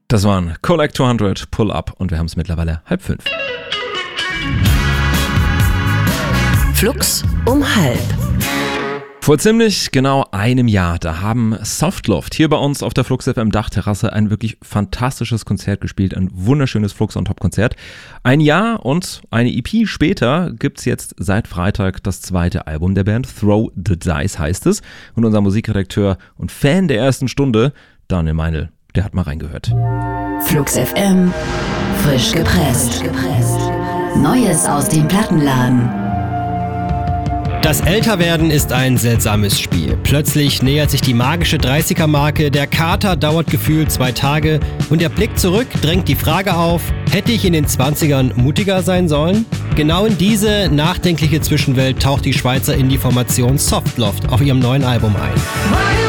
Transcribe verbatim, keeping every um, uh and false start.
Das waren Collect zweihundert, Pull Up und wir haben es mittlerweile halb fünf. Flux um halb. Vor ziemlich genau einem Jahr, da haben Softloft hier bei uns auf der Flux F M Dachterrasse ein wirklich fantastisches Konzert gespielt, ein wunderschönes Flux on Top Konzert. Ein Jahr und eine E P später gibt's jetzt seit Freitag das zweite Album der Band, Throw the Dice heißt es. Und unser Musikredakteur und Fan der ersten Stunde, Daniel Meinl, der hat mal reingehört. Flux F M, frisch gepresst. Neues aus dem Plattenladen. Das Älterwerden ist ein seltsames Spiel. Plötzlich nähert sich die magische dreißiger-Marke, der Kater dauert gefühlt zwei Tage und der Blick zurück drängt die Frage auf, hätte ich in den zwanzigern mutiger sein sollen? Genau in diese nachdenkliche Zwischenwelt taucht die Schweizer Indie-Formation Softloft auf ihrem neuen Album ein.